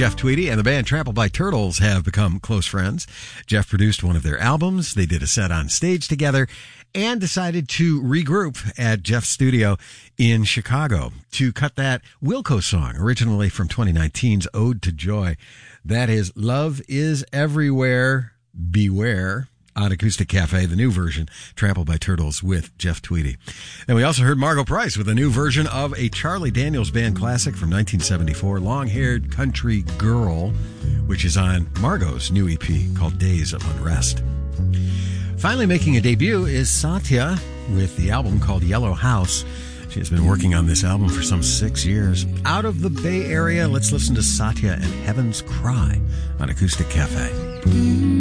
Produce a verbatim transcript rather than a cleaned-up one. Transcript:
Jeff Tweedy and the band Trampled by Turtles have become close friends. Jeff produced one of their albums. They did a set on stage together and decided to regroup at Jeff's studio in Chicago to cut that Wilco song, originally from twenty nineteen's Ode to Joy. That is Love is Everywhere, Beware, on Acoustic Cafe, the new version, Trampled by Turtles with Jeff Tweedy. And we also heard Margo Price with a new version of a Charlie Daniels Band classic from nineteen seventy-four, Long-Haired Country Girl, which is on Margo's new E P called Days of Unrest. Finally making a debut is Satya with the album called Yellow House. She has been working on this album for some six years. Out of the Bay Area, let's listen to Satya and Heaven's Cry on Acoustic Cafe.